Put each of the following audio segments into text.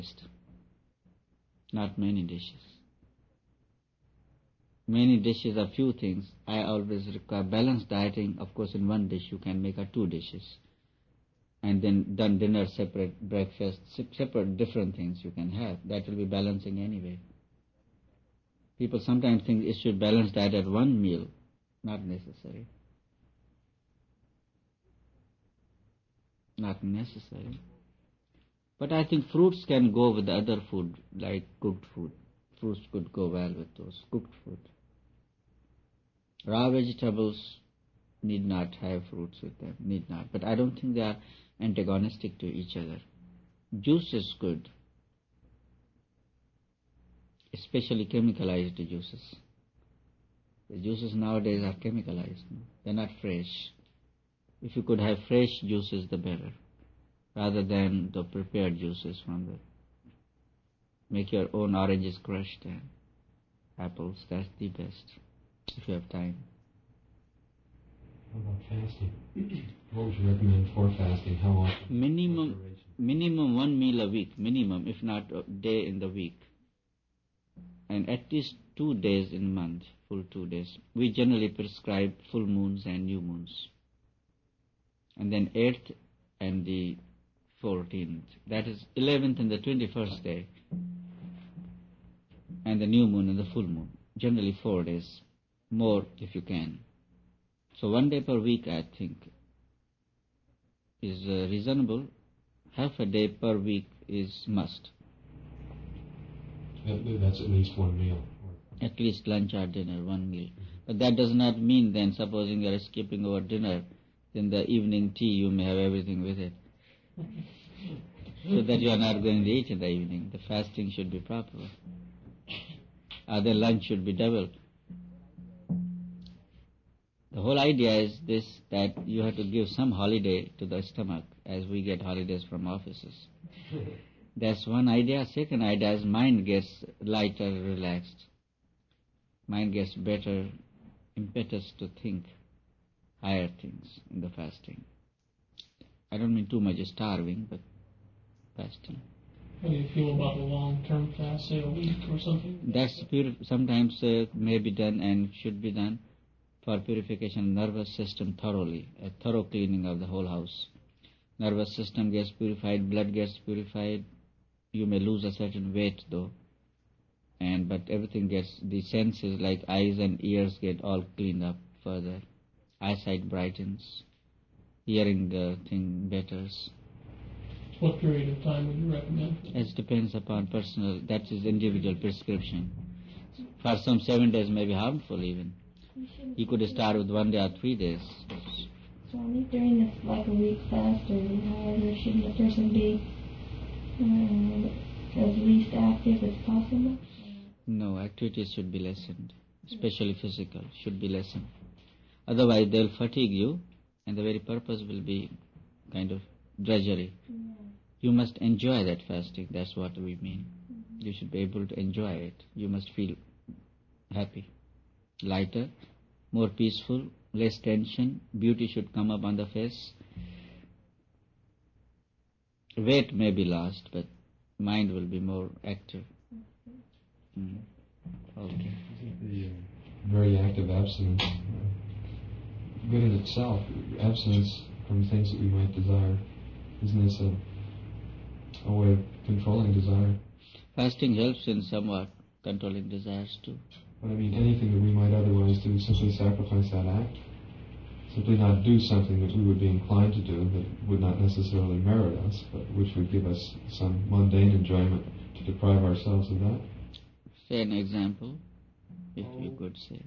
not many dishes. Many dishes are few things. I always require balanced dieting. Of course, in one dish you can make 2 dishes. And then done dinner separate, breakfast, separate different things you can have. That will be balancing anyway. People sometimes think it should balance diet at one meal. Not necessary. Not necessary. But I think fruits can go with the other food, like cooked food. Fruits could go well with those cooked food. Raw vegetables need not have fruits with them, need not. But I don't think they are antagonistic to each other. Juice is good, especially chemicalized juices. The juices nowadays are chemicalized. They're not fresh. If you could have fresh juices, the better, rather than the prepared juices from the... Make your own oranges crushed and apples, that's the best, if you have time. How about fasting? What would you recommend for fasting? How often? Minimum 1 meal a week, minimum, if not a day in the week. And at least 2 days in a month, full 2 days. We generally prescribe full moons and new moons. And then 8th and the 14th. That is 11th and the 21st day. And the new moon and the full moon. Generally 4 days. More if you can. So 1 day per week, I think, is reasonable. Half a day per week is must. That's at least 1 meal. At least lunch or dinner, 1 meal. But that does not mean then, supposing you are skipping over dinner, then the evening tea you may have everything with it. So that you are not going to eat in the evening. The fasting should be proper. Or the lunch should be double. The whole idea is this, that you have to give some holiday to the stomach, as we get holidays from offices. That's one idea. Second idea is mind gets lighter, relaxed. Mind gets better impetus to think higher things in the fasting. I don't mean too much starving, but fasting. How do you feel about the long-term fast, say a week or something? That's sometimes may be done and should be done for purification of nervous system thoroughly, a thorough cleaning of the whole house. Nervous system gets purified, blood gets purified. You may lose a certain weight though, but everything gets, the senses like eyes and ears get all cleaned up further. Eyesight brightens, hearing the thing betters. What period of time would you recommend? It depends upon personal, that is individual prescription. For some 7 days may be harmful even. You could start with 1 day or 3 days. Swami, during this like a week fast or however, shouldn't the person be as least active as possible? No, activities should be lessened, especially physical, should be lessened. Otherwise they'll fatigue you and the very purpose will be kind of drudgery. Yeah. You must enjoy that fasting, that's what we mean. Mm-hmm. You should be able to enjoy it. You must feel happy, lighter, more peaceful, less tension. Beauty should come up on the face. Weight may be lost, but mind will be more active. Okay. The very act of abstinence, good in itself, abstinence from things that we might desire, isn't this a way of controlling desire? Fasting helps in somewhat controlling desires too. But I mean, anything that we might otherwise do, simply sacrifice that act. Simply not do something that we would be inclined to do that would not necessarily merit us, but which would give us some mundane enjoyment, to deprive ourselves of that. Say an example, if you could say.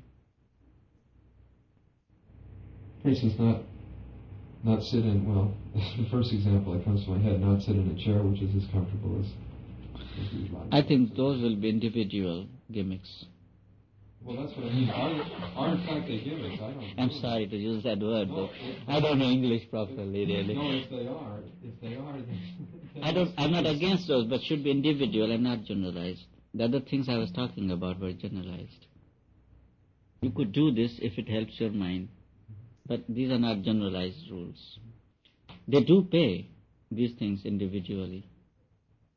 For instance, not sit in, well, the first example that comes to my head, not sit in a chair which is as comfortable as you'd like. I think those will be individual gimmicks. Well, that's what I mean. Are in fact they gimmicks? I don't know. I'm sorry to use that word, but I don't know English properly, really. No, if they are, then... I'm not against those, but should be individual and not generalized. The other things I was talking about were generalized. You could do this if it helps your mind, but these are not generalized rules. They do pay these things individually.